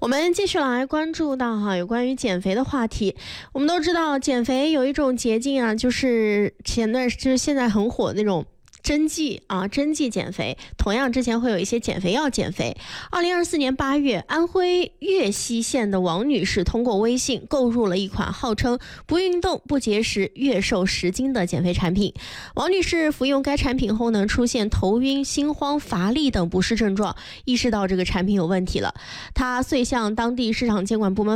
我们继续来关注到有关于减肥的话题。我们都知道减肥有一种捷径啊，就是现在很火的那种针剂减肥。同样之前会有一些减肥药减肥。2024年8月，安徽岳西县的王女士通过微信购入了一款号称不运动不节食月瘦10斤的减肥产品。王女士服用该产品后呢，出现头晕、心慌、乏力等不适症状，意识到这个产品有问题了。她遂向当地市场监管部门